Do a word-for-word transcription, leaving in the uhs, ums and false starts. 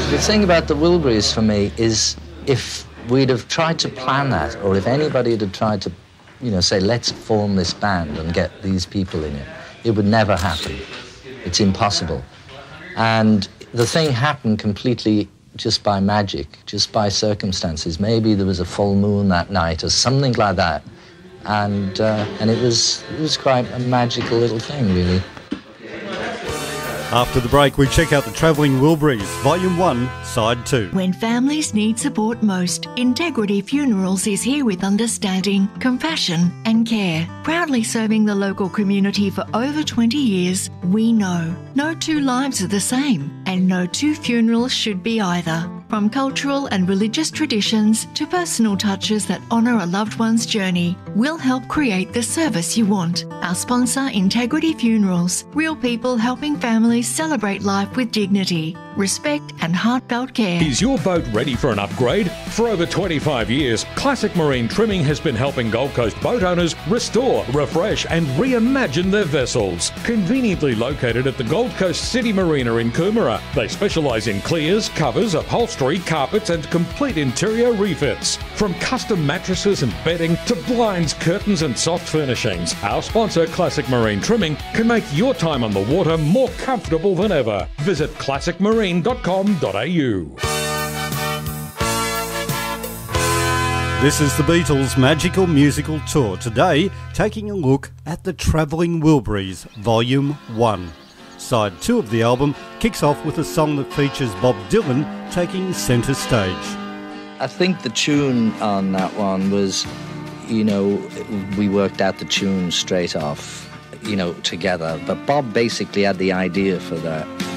The thing about the Wilburys for me is if we'd have tried to plan that, or if anybody had tried to, you know, say, let's form this band and get these people in it, it would never happen. It's impossible. And the thing happened completely just by magic, just by circumstances. Maybe there was a full moon that night or something like that. And uh, and it was it was quite a magical little thing, really. After the break, we check out the Travelling Wilburys, Volume one, Side two. When families need support most, Integrity Funerals is here with understanding, compassion and care. Proudly serving the local community for over twenty years, we know no two lives are the same and no two funerals should be either. From cultural and religious traditions to personal touches that honour a loved one's journey, we'll help create the service you want. Our sponsor, Integrity Funerals, real people helping families celebrate life with dignity, respect and heartfelt care. Is your boat ready for an upgrade? For over twenty-five years, Classic Marine Trimming has been helping Gold Coast boat owners restore, refresh and reimagine their vessels. Conveniently located at the Gold Coast City Marina in Coomera, they specialise in clears, covers, upholstery, carpets and complete interior refits. From custom mattresses and bedding to blinds, curtains and soft furnishings, our sponsor Classic Marine Trimming can make your time on the water more comfortable than ever. Visit classic marine dot com dot a u. This is the Beatles' magical musical tour. Today, taking a look at the Travelling Wilburys, Volume one. Side two of the album kicks off with a song that features Bob Dylan taking centre stage. I think the tune on that one was, you know, we worked out the tune straight off, you know, together. But Bob basically had the idea for that.